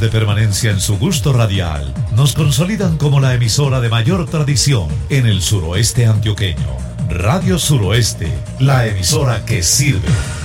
de permanencia en su gusto radial nos consolidan como la emisora de mayor tradición en el suroeste antioqueño. Radio Suroeste, la emisora que sirve.